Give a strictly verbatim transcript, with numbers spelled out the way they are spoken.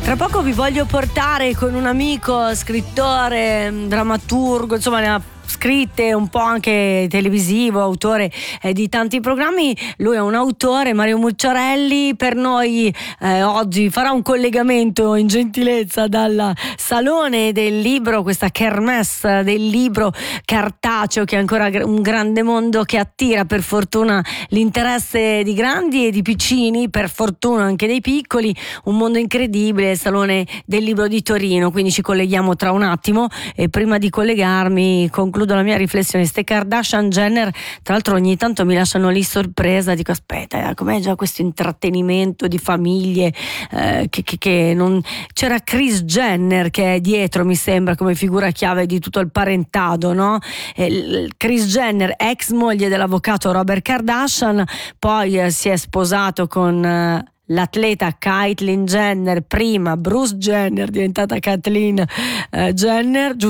Tra poco vi voglio portare con un amico, scrittore, drammaturgo, insomma ne ha scritte, un po' anche televisivo, autore eh, di tanti programmi. Lui è un autore, Mario Mucciarelli. Per noi eh, oggi farà un collegamento in gentilezza dal Salone del Libro, questa kermesse del libro cartaceo, che è ancora un grande mondo che attira per fortuna l'interesse di grandi e di piccini, per fortuna anche dei piccoli, un mondo incredibile, il Salone del Libro di Torino. Quindi ci colleghiamo tra un attimo, e prima di collegarmi concludo la mia riflessione. Ste Kardashian Jenner, tra l'altro, ogni tanto mi lasciano lì sorpresa, dico aspetta, eh, com'è già questo intrattenimento di famiglie, eh, che, che, che non... c'era Kris Jenner che è dietro, mi sembra, come figura chiave di tutto il parentado, no? Eh, Kris Jenner, ex moglie dell'avvocato Robert Kardashian, poi eh, si è sposato con eh, l'atleta Caitlyn Jenner, prima Bruce Jenner, diventata Kathleen eh, Jenner,